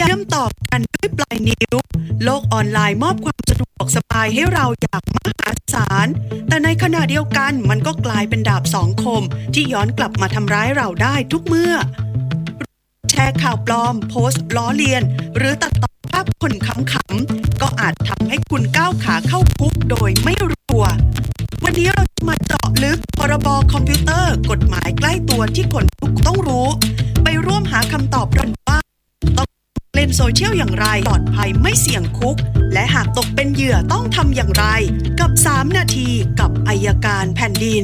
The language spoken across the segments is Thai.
ชื่อมต่อกันด้วยปลายนิ้วโลกออนไลน์มอบความสะดวกสบายให้เราอย่างมหาศาลแต่ในขณะเดียวกันมันก็กลายเป็นดาบสองคมที่ย้อนกลับมาทำร้ายเราได้ทุกเมื่อแชร์ข่าวปลอมโพสต์ล้อเลียนหรือตัดต่อภาพคนขำๆก็อาจทำให้คุณก้าวขาเข้าคุกโดยไม่รู้ตัววันนี้เราจะมาเจาะลึกพรบคอมพิวเตอร์กฎหมายใกล้ตัวที่คนทุกต้องรู้ไปร่วมหาคำตอบกันว่าต้องเล่นโซเชียลอย่างไรปลอดภัยไม่เสี่ยงคุกและหากตกเป็นเหยื่อต้องทำอย่างไรกับ3 นาทีกับอัยการแผ่นดิน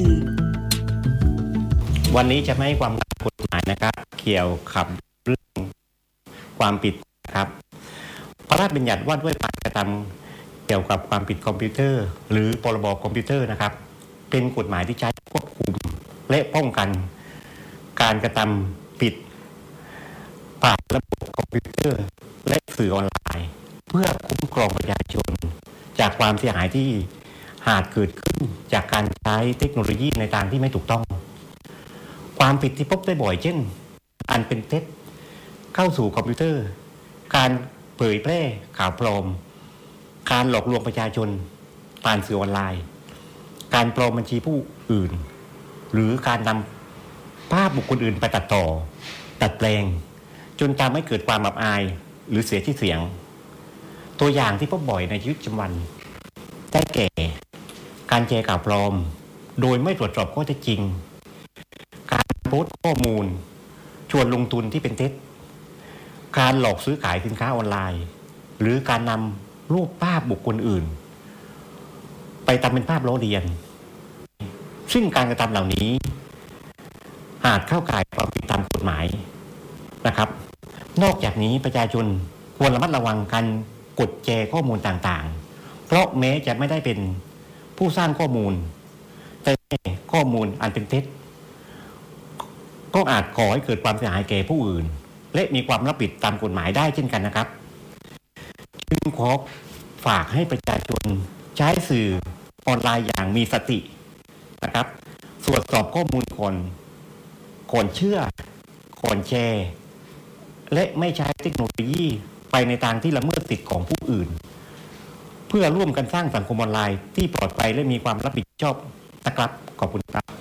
วันนี้จะไม่ให้ความกฎหมายนะครับเกี่ยวกับเรื่องความผิดครับพระราชบัญญัติว่าด้วยการกระทำเกี่ยวกับความผิดคอมพิวเตอร์หรือพรบคอมพิวเตอร์นะครับเป็นกฎหมายที่ใช้ควบคุมและป้องกันการกระทำผิดผ่านระบบคอมพิวเตอร์และสื่อออนไลน์เพื่อคุ้มครองประชาชนจากความเสียหายที่อาจเกิดขึ้นจากการใช้เทคโนโลยีในทางที่ไม่ถูกต้องความผิดที่พบได้บ่อยเช่นอันเป็นเท็จเข้าสู่คอมพิวเตอร์การเผยแพร่ข่าวปลอมการหลอกลวงประชาชนผ่านสื่อออนไลน์การปลอมบัญชีผู้อื่นหรือการนำภาพบุคคลอื่นไปตัดต่อดัดแปลงจนทำให้เกิดความอับอายหรือเสียชื่อเสียงตัวอย่างที่พบบ่อยในชีวิตประจำวันได้แก่การแชร์ข่าวปลอมโดยไม่ตรวจสอบข้อเท็จจริงการโพสต์ข้อมูลชวนลงทุนที่เป็นเท็จการหลอกซื้อขายสินค้าออนไลน์หรือการนำรูปภาพบุคคลอื่นไปทำเป็นภาพล้อเลียนซึ่งการกระทำเหล่านี้อาจเข้าข่ายความผิดตามกฎหมายนะครับนอกจากนี้ประชาชนควรระมัดระวังการกดแชร์ข้อมูลต่างๆเพราะแม้จะไม่ได้เป็นผู้สร้างข้อมูลแต่ข้อมูลอันเป็นเท็จก็อาจก่อให้เกิดความเสียหายแก่ผู้อื่นและมีความรับผิดตามกฎหมายได้เช่นกันนะครับจึงขอฝากให้ประชาชนใช้สื่อออนไลน์อย่างมีสตินะครับตรวจสอบข้อมูลก่อนเชื่อก่อนแชร์และไม่ใช้เทคโนโลยีไปในทางที่ละเมิดสิทธิของผู้อื่นเพื่อร่วมกันสร้างสังคมออนไลน์ที่ปลอดภัยและมีความรับผิดชอบนะครับขอบคุณครับ